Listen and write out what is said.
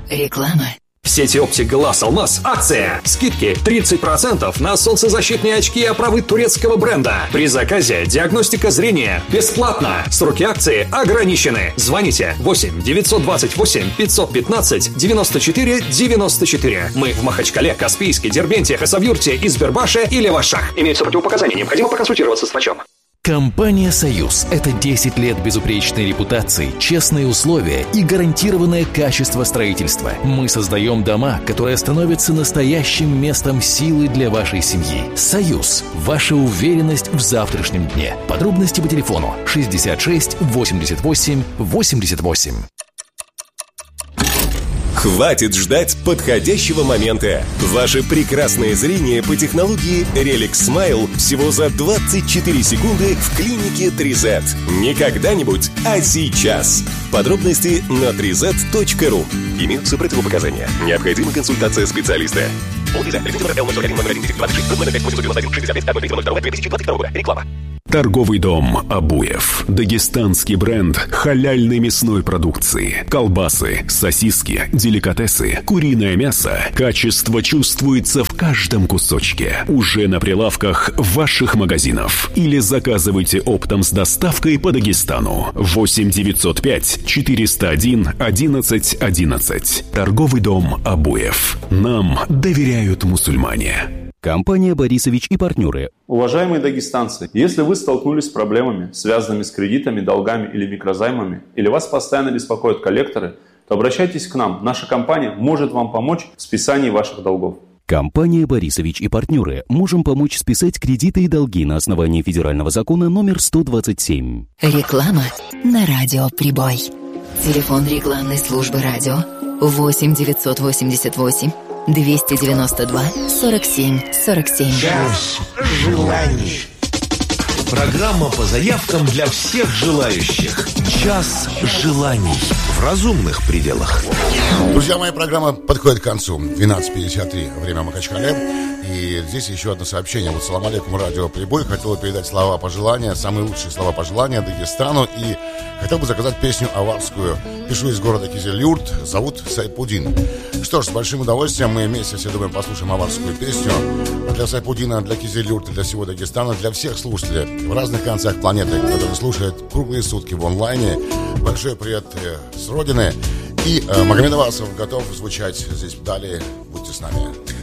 Реклама. В сети оптик Глаз Алмаз акция. Скидки 30% на солнцезащитные очки и оправы турецкого бренда. При заказе диагностика зрения бесплатно. Сроки акции ограничены. Звоните 8 928 515 94 94. Мы в Махачкале, Каспийске, Дербенте, Хасавюрте, Избербаше и Левашах. Имеются противопоказания. Необходимо проконсультироваться с врачом. Компания «Союз» — это 10 лет безупречной репутации, честные условия и гарантированное качество строительства. Мы создаем дома, которые становятся настоящим местом силы для вашей семьи. «Союз» — ваша уверенность в завтрашнем дне. Подробности по телефону 66 88 88. Хватит ждать подходящего момента. Ваше прекрасное зрение по технологии Relic Smile всего за 24 секунды в клинике 3Z. Не когда-нибудь, а сейчас. Подробности на 3z.ru. Имеются противопоказания. Необходима консультация специалиста. Реклама. Торговый дом «Абуев». Дагестанский бренд халяльной мясной продукции. Колбасы, сосиски, деликатесы, куриное мясо. Качество чувствуется в каждом кусочке. Уже на прилавках ваших магазинов. Или заказывайте оптом с доставкой по Дагестану. 8 905 401 11 11. Торговый дом «Абуев». Нам доверяют мусульмане. Компания «Борисович и партнеры». Уважаемые дагестанцы, если вы столкнулись с проблемами, связанными с кредитами, долгами или микрозаймами, или вас постоянно беспокоят коллекторы, то обращайтесь к нам. Наша компания может вам помочь в списании ваших долгов. Компания «Борисович и партнеры». Можем помочь списать кредиты и долги на основании федерального закона номер 127. Реклама на радио «Прибой». Телефон рекламной службы радио 8 988 292 47 47. Час желаний. Программа по заявкам для всех желающих. Час желаний. В разумных пределах. Друзья, моя программа подходит к концу. 12:53, время Махачкале. И здесь еще одно сообщение. Вот салам алейкум, радио «Прибой». Хотел бы передать слова пожелания, самые лучшие слова пожелания Дагестану. И хотел бы заказать песню аварскую. Пишу из города Кизилюрт. Зовут Сайпудин. Что ж, с большим удовольствием мы вместе все думаем послушаем аварскую песню. Для Сайпудина, для Кизилюрта, для всего Дагестана, для всех слушателей в разных концах планеты, которые слушают круглые сутки в онлайне. Большой привет с родины. И Магомед Авасов готов звучать здесь далее. Будьте с нами.